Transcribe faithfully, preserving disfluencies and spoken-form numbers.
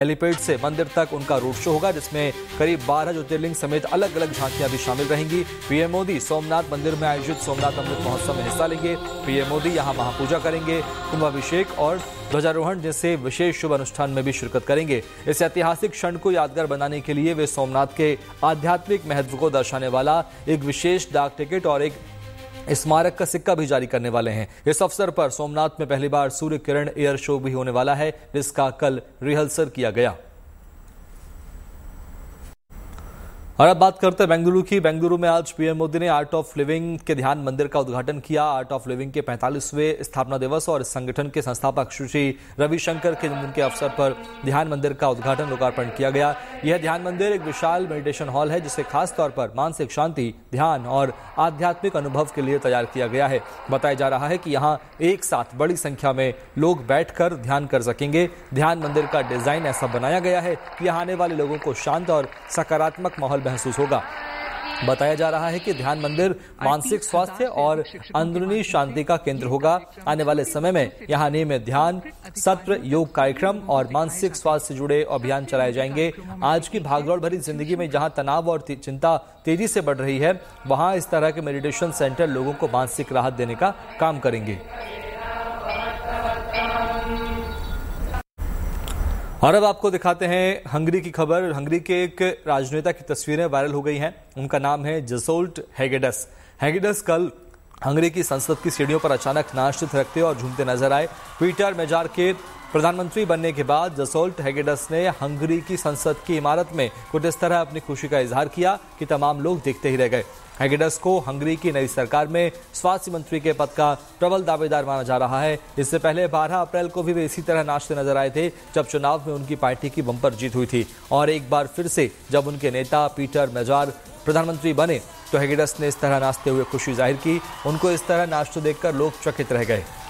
Helipad से मंदिर तक उनका रोड शो होगा, जिसमें करीब बारह ज्योतिर्लिंग समेत अलग अलग झांकियां भी शामिल रहेंगी। पीएम मोदी सोमनाथ मंदिर में आयोजित सोमनाथ अमृत महोत्सव में हिस्सा लेंगे। पीएम मोदी यहां महापूजा करेंगे, कुंभाभिषेक और ध्वजारोहण जैसे विशेष शुभ अनुष्ठान में भी शिरकत करेंगे। इस ऐतिहासिक क्षण को यादगार बनाने के लिए वे सोमनाथ के आध्यात्मिक महत्व को दर्शाने वाला एक विशेष डाक टिकट और एक स्मारक का सिक्का भी जारी करने वाले हैं। इस अवसर पर सोमनाथ में पहली बार सूर्य किरण एयर शो भी होने वाला है, जिसका कल रिहर्सल किया गया। और अब बात करते हैं बेंगलुरु की। बेंगलुरु में आज पीएम मोदी ने आर्ट ऑफ लिविंग के ध्यान मंदिर का उद्घाटन किया। आर्ट ऑफ लिविंग के पैंतालीसवें स्थापना दिवस और इस संगठन के संस्थापक श्री रविशंकर के जन्मदिन के अवसर पर ध्यान मंदिर का उद्घाटन लोकार्पण किया गया। यह ध्यान मंदिर एक विशाल मेडिटेशन हॉल है, जिसे खास तौर पर मानसिक शांति, ध्यान और आध्यात्मिक अनुभव के लिए तैयार किया गया है। बताया जा रहा है कि यहाँ एक साथ बड़ी संख्या में लोग बैठकर ध्यान कर सकेंगे। ध्यान मंदिर का डिजाइन ऐसा बनाया गया है कि यहाँ आने वाले लोगों को शांत और सकारात्मक माहौल महसूस होगा। बताया जा रहा है कि ध्यान मंदिर मानसिक स्वास्थ्य और अंदरूनी शांति का केंद्र होगा। आने वाले समय में यहाँ नियमित ध्यान सत्र, योग कार्यक्रम और मानसिक स्वास्थ्य से जुड़े अभियान चलाए जाएंगे। आज की भागदौड़ भरी जिंदगी में जहाँ तनाव और चिंता तेजी से बढ़ रही है, वहाँ इस तरह के मेडिटेशन सेंटर लोगों को मानसिक राहत देने का काम करेंगे। और अब आपको दिखाते हैं हंगरी की खबर। हंगरी के एक राजनेता की तस्वीरें वायरल हो गई हैं। उनका नाम है जसोल्ट हेगेडस। हेगेडस कल हंगरी की संसद की सीढ़ियों पर अचानक नाचते थिरकते और झूमते नजर आए। पीटर मेजार के प्रधानमंत्री बनने के बाद जसोल्ट हेगेडस ने हंगरी की संसद की इमारत में कुछ इस तरह अपनी खुशी का इजहार किया कि तमाम लोग देखते ही रह गए। हेगेडस को हंगरी की नई सरकार में स्वास्थ्य मंत्री के पद का प्रबल दावेदार माना जा रहा है। इससे पहले बारह अप्रैल को भी वे इसी तरह नाचते नजर आए थे, जब चुनाव में उनकी पार्टी की बम्पर जीत हुई थी। और एक बार फिर से जब उनके नेता पीटर मेजार प्रधानमंत्री बने, तो हेगेडस ने इस तरह नाचते हुए खुशी जाहिर की। उनको इस तरह नाचते देखकर लोग चकित रह गए।